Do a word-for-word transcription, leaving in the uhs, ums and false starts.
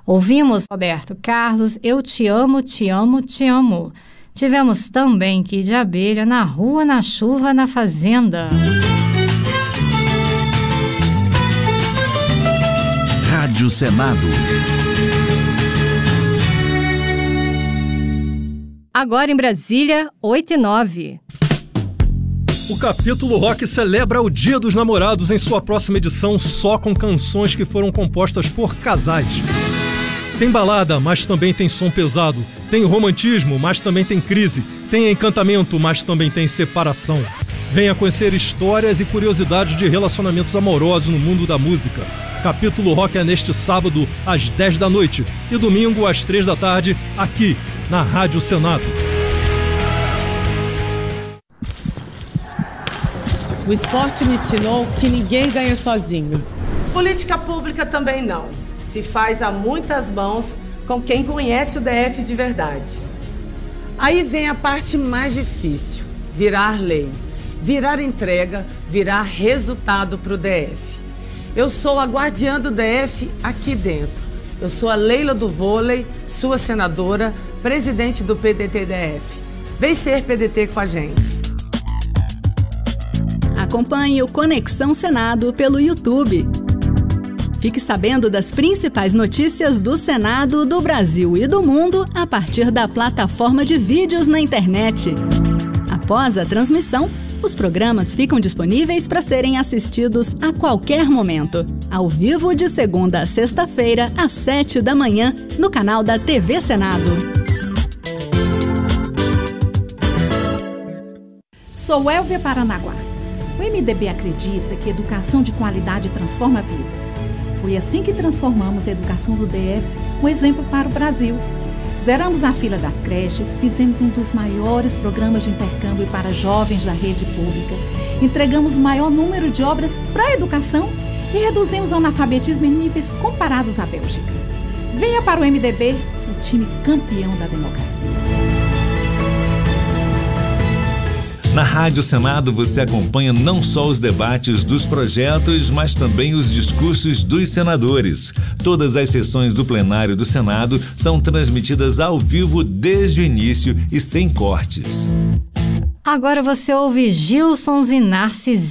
Ouvimos Roberto Carlos, Eu Te Amo, Te Amo, Te Amo. Tivemos também Kid Abelha, Na Rua, na Chuva, na Fazenda. Rádio Senado. Agora em Brasília, oito e nove. O capítulo Rock celebra o Dia dos Namorados em sua próxima edição só com canções que foram compostas por casais. Tem balada, mas também tem som pesado. Tem romantismo, mas também tem crise. Tem encantamento, mas também tem separação. Venha conhecer histórias e curiosidades de relacionamentos amorosos no mundo da música. Capítulo Rock é neste sábado, às dez da noite e domingo, às três da tarde, aqui na Rádio Senado. O esporte me ensinou que ninguém ganha sozinho. Política pública também não. Se faz a muitas mãos com quem conhece o D F de verdade. Aí vem a parte mais difícil, virar lei. Virar entrega, virar resultado para o D F. Eu sou a guardiã do D F aqui dentro. Eu sou a Leila do vôlei, sua senadora, presidente do P D T D F. Vem ser P D T com a gente. Acompanhe o Conexão Senado pelo YouTube. Fique sabendo das principais notícias do Senado, do Brasil e do mundo a partir da plataforma de vídeos na internet. Após a transmissão, os programas ficam disponíveis para serem assistidos a qualquer momento, ao vivo de segunda a sexta-feira, às sete da manhã, no canal da T V Senado. Sou Elvia Paranaguá. O M D B acredita que educação de qualidade transforma vidas. Foi assim que transformamos a educação do D F, um exemplo para o Brasil. Zeramos a fila das creches, fizemos um dos maiores programas de intercâmbio para jovens da rede pública, entregamos o maior número de obras para a educação e reduzimos o analfabetismo em níveis comparados à Bélgica. Venha para o M D B, o time campeão da democracia. Na Rádio Senado você acompanha não só os debates dos projetos, mas também os discursos dos senadores. Todas as sessões do plenário do Senado são transmitidas ao vivo desde o início e sem cortes. Agora você ouve Gilson e Narciso.